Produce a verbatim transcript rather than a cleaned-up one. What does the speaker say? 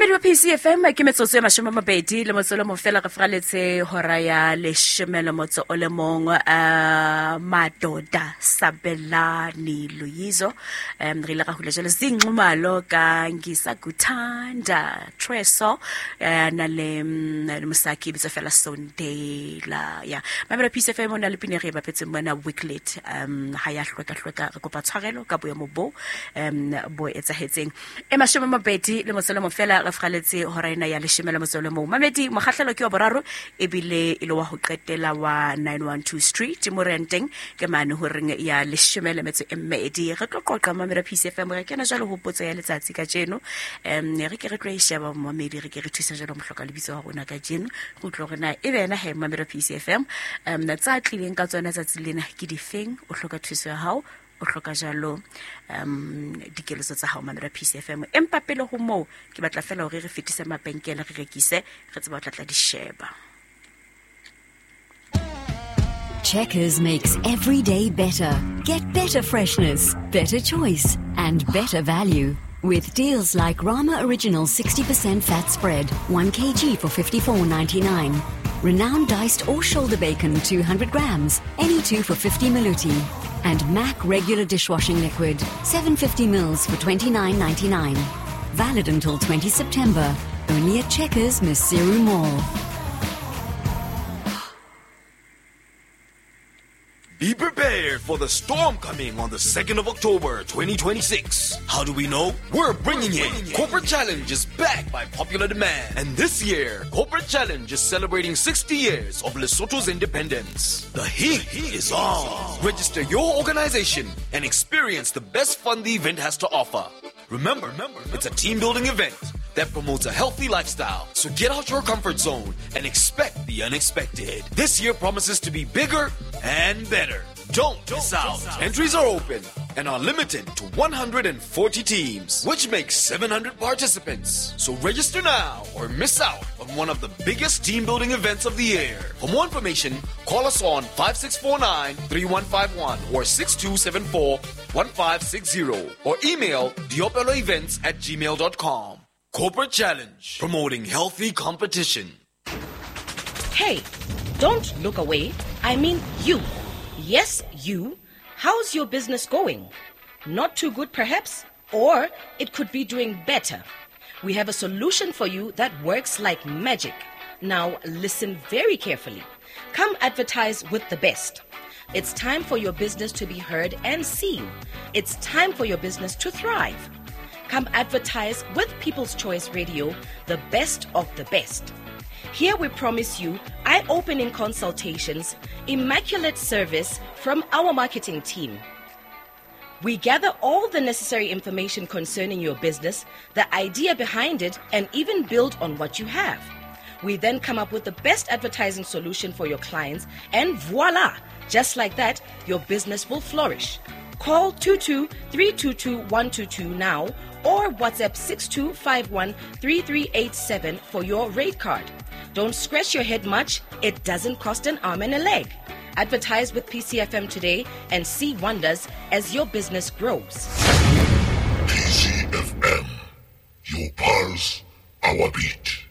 Mamedi wa P C F M ke metsotso e mashome a mabedi le motso le mo fela re fraletse hora ya leshome le motso o le mong a Madoda Sabelani Luyizo um re ile ga hula jalo zinxumalo ka Ngisakuthanda Treso na le le Musaki bitso fela Sondela ya Mamedi wa P C F M ona le pinere ba petse mona weekly um ha ya hlweka hlweka re kopa tshwarelo ka boya mobo um bo etsahetseng e mashome a mabedi le motso le mo fela re fraletse hora ena ya leshome le motso le mong Mamedi mokgahlelo ke wa boraro e bile ile wa ho qetela wa nine one two Street Morenteng ke mane ho reng ya leshome le metso e mmedi re tlo qoqa Mamedi P C F M re kena jalo ho potso ya letsatsi ka jeno em re ke re tlo isheba Mamedi re ke re thusa jalo mohloka lebitso wa rona ka jeno go tlo rena e bena he Mamedi P C F M em na tsa tlileng ka tsona tsatsi lena ke di feng o hloka thuso ya hao o hloka jalo um dikeletso tsa hao Mamedi P C F M empa pele ho mo ke batla fela hore re fetise mabenkele re rekise re tseba tla tla di sheba. Checkers makes every day better. Get better freshness, better choice, and better value. With deals like Rama Original sixty percent fat spread, one kilogram for fifty-four ninety-nine. Renowned diced or shoulder bacon, two hundred grams, any two for fifty Maluti. And Mac regular dishwashing liquid, seven hundred fifty mils for twenty-nine ninety-nine. Valid until the twentieth of September. Only at Checkers Misiru Mall. Be prepared for the storm coming on the second of October twenty twenty-six. How do we know? We're bringing in Corporate Challenge is back by popular demand. And this year, Corporate Challenge is celebrating sixty years of Lesotho's independence. The heat is on. Register your organization and experience the best fun the event has to offer. Remember, it's a team-building event that promotes a healthy lifestyle. So get out your comfort zone and expect the unexpected. This year promises to be bigger and better. Don't miss out. Entries are open and are limited to one hundred forty teams, which makes seven hundred participants. So register now or miss out on one of the biggest team-building events of the year. For more information, call us on five six four nine, three one five one or six two seven four, one five six zero or email diopeloevents at gmail dot com. Corporate Challenge, promoting healthy competition. Hey, don't look away. I mean you. Yes, you. How's your business going? Not too good, perhaps? Or it could be doing better. We have a solution for you that works like magic. Now, listen very carefully. Come advertise with the best. It's time for your business to be heard and seen. It's time for your business to thrive. Come advertise with People's Choice Radio, the best of the best. Here we promise you eye-opening consultations, immaculate service from our marketing team. We gather all the necessary information concerning your business, the idea behind it, and even build on what you have. We then come up with the best advertising solution for your clients, and voila! Just like that, your business will flourish. Call two two three two two one two two now or WhatsApp six two five one three three eight seven for your rate card. Don't scratch your head much. It doesn't cost an arm and a leg. Advertise with P C F M today and see wonders as your business grows. P C F M, your pulse, our beat.